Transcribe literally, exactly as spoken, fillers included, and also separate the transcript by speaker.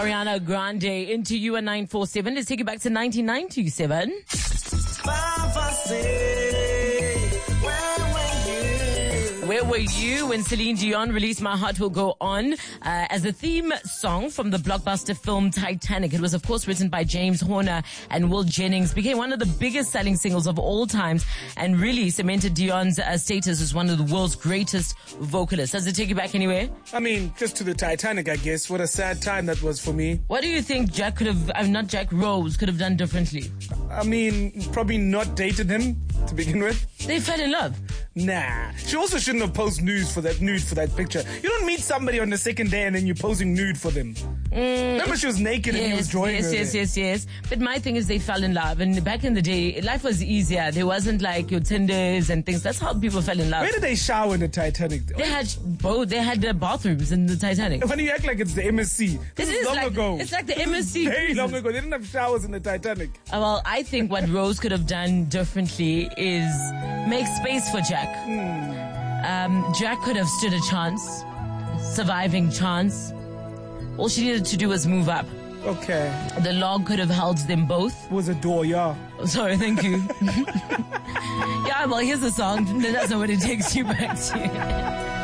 Speaker 1: Ariana Grande into you at nine four seven. Let's take you back to nineteen ninety-seven. Where were you when Celine Dion released My Heart Will Go On uh, as the theme song from the blockbuster film Titanic? It was, of course, written by James Horner and Will Jennings. Became one of the biggest selling singles of all times and really cemented Dion's uh, status as one of the world's greatest vocalists. Does it take you back anywhere?
Speaker 2: I mean, just to the Titanic, I guess. What a sad time that was for me.
Speaker 1: What do you think Jack could have, uh, not Jack Rose, could have done differently?
Speaker 2: I mean, probably not dated him to begin with.
Speaker 1: They fell in love.
Speaker 2: Nah. She also shouldn't have posed nude for that nude for that picture. You don't meet somebody on the second day and then you're posing nude for them. Mm, Remember she was naked
Speaker 1: yes,
Speaker 2: and he was drawing
Speaker 1: yes,
Speaker 2: her
Speaker 1: Yes,
Speaker 2: there.
Speaker 1: yes, yes, yes. But my thing is they fell in love. And back in the day, life was easier. There wasn't like your Tinders and things. That's how people fell in love.
Speaker 2: Where did they shower in the Titanic?
Speaker 1: They had both. They had uh, bathrooms in the Titanic.
Speaker 2: When you act like it's the M S C. This
Speaker 1: It
Speaker 2: is
Speaker 1: is
Speaker 2: long
Speaker 1: like,
Speaker 2: ago.
Speaker 1: It's like the M S C.
Speaker 2: Very long ago. They didn't have showers in the Titanic.
Speaker 1: Uh, well, I think what Rose could have done differently is make space for Jack.
Speaker 2: Hmm.
Speaker 1: Um, Jack could have stood a chance, surviving chance. All she needed to do was move up.
Speaker 2: Okay.
Speaker 1: The log could have held them both.
Speaker 2: It was a door, yeah.
Speaker 1: Sorry, thank you. Yeah, well, here's the song. That's not what it takes you back to.